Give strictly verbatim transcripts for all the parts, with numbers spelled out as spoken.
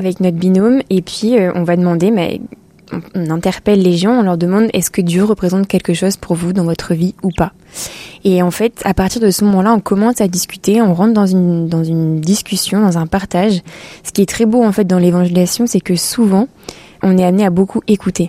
avec notre binôme et puis euh, on va demander, mais on interpelle les gens, on leur demande est-ce que Dieu représente quelque chose pour vous dans votre vie ou pas. Et en fait, à partir de ce moment-là, on commence à discuter, on rentre dans une dans une discussion, dans un partage. Ce qui est très beau en fait dans l'évangélisation, c'est que souvent, on est amené à beaucoup écouter.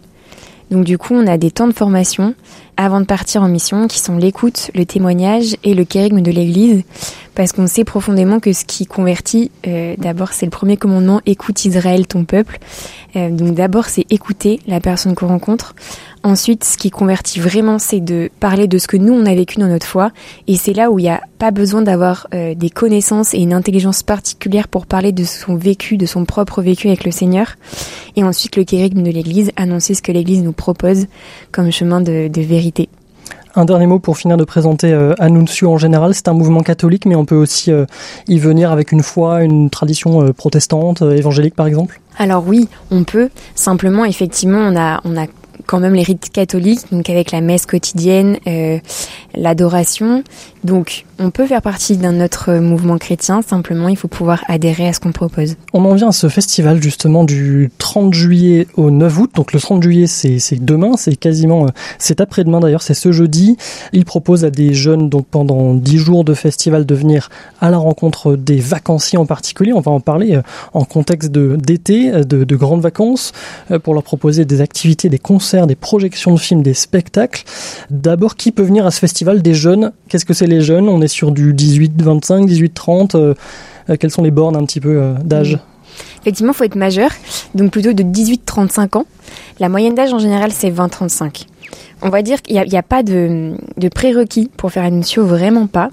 Donc du coup, on a des temps de formation avant de partir en mission qui sont l'écoute, le témoignage et le kérigme de l'Église, parce qu'on sait profondément que ce qui convertit, euh, d'abord c'est le premier commandement, écoute Israël, ton peuple. Euh, donc d'abord c'est écouter la personne qu'on rencontre. Ensuite, ce qui convertit vraiment, c'est de parler de ce que nous on a vécu dans notre foi, et c'est là où il n'y a pas besoin d'avoir euh, des connaissances et une intelligence particulière pour parler de son vécu, de son propre vécu avec le Seigneur. Et ensuite le kérigme de l'Église, annoncer ce que l'Église nous propose comme chemin de, de vérité. Un dernier mot pour finir de présenter euh, Annuncio en général. C'est un mouvement catholique, mais on peut aussi euh, y venir avec une foi, une tradition euh, protestante, euh, évangélique par exemple. Alors oui, on peut. Simplement, effectivement, on a, on a quand même les rites catholiques, donc avec la messe quotidienne, euh, l'adoration. Donc, on peut faire partie d'un autre mouvement chrétien, simplement il faut pouvoir adhérer à ce qu'on propose. On en vient à ce festival justement du trente juillet au neuf août. Donc le trente juillet, c'est, c'est demain, c'est quasiment, c'est après-demain d'ailleurs, c'est ce jeudi. Il propose à des jeunes, donc pendant dix jours de festival, de venir à la rencontre des vacanciers en particulier. On va en parler en contexte de, d'été, de, de grandes vacances, pour leur proposer des activités, des concerts, des projections de films, des spectacles. D'abord, qui peut venir à ce festival? Des jeunes. Qu'est-ce que c'est les jeunes? On est sur du dix-huit vingt-cinq, dix-huit trente. Euh, quelles sont les bornes un petit peu euh, d'âge? Effectivement, il faut être majeur, donc plutôt de dix-huit à trente-cinq ans. La moyenne d'âge en général, c'est vingt à trente-cinq. On va dire qu'il n'y a, a pas de, de prérequis pour faire Annuncio, vraiment pas.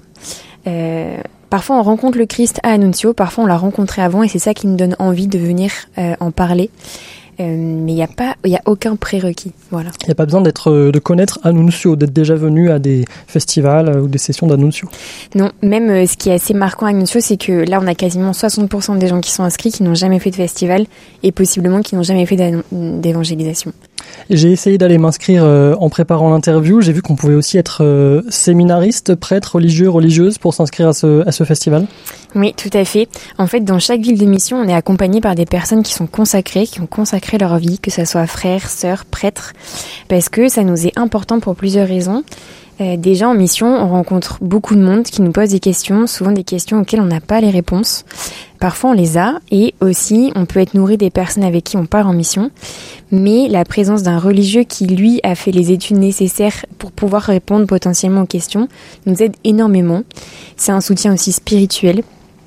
Euh, parfois, on rencontre le Christ à Annuncio, parfois on l'a rencontré avant et c'est ça qui nous donne envie de venir euh, en parler. Euh, mais il n'y a pas, il y a aucun prérequis, voilà. Il n'y a pas besoin d'être, de connaître Annuncio, d'être déjà venu à des festivals ou des sessions d'Annuncio. Non, même euh, ce qui est assez marquant à Annuncio, c'est que là, on a quasiment soixante pour cent des gens qui sont inscrits qui n'ont jamais fait de festival et possiblement qui n'ont jamais fait d'évangélisation. J'ai essayé d'aller m'inscrire euh, en préparant l'interview. J'ai vu qu'on pouvait aussi être euh, séminariste, prêtre, religieux, religieuse pour s'inscrire à ce, à ce festival. Oui, tout à fait. En fait, dans chaque ville de mission, on est accompagné par des personnes qui sont consacrées, qui ont consacré leur vie, que ce soit frères, sœurs, prêtres, parce que ça nous est important pour plusieurs raisons. Euh, déjà en mission, on rencontre beaucoup de monde qui nous pose des questions, souvent des questions auxquelles on n'a pas les réponses. Parfois on les a, et aussi on peut être nourri des personnes avec qui on part en mission, mais la présence d'un religieux qui lui a fait les études nécessaires pour pouvoir répondre potentiellement aux questions nous aide énormément. C'est un soutien aussi spirituel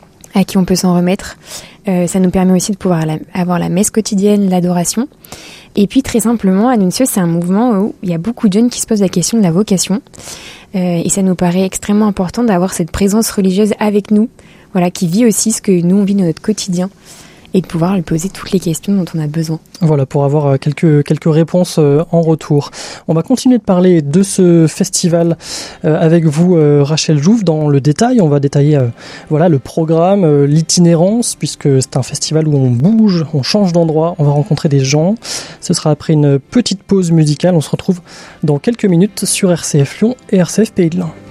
à qui on peut s'en remettre. Euh, ça nous permet aussi de pouvoir la, avoir la messe quotidienne, l'adoration. Et puis très simplement, Annuncio, c'est un mouvement où il y a beaucoup de jeunes qui se posent la question de la vocation. Euh, et ça nous paraît extrêmement important d'avoir cette présence religieuse avec nous, voilà, qui vit aussi ce que nous on vit dans notre quotidien, et de pouvoir lui poser toutes les questions dont on a besoin. Voilà, pour avoir quelques quelques réponses en retour. On va continuer de parler de ce festival avec vous, Rachel Jouve, dans le détail. On va détailler voilà le programme, l'itinérance, puisque c'est un festival où on bouge, on change d'endroit, on va rencontrer des gens. Ce sera après une petite pause musicale. On se retrouve dans quelques minutes sur R C F Lyon et R C F Pays de l'Ain.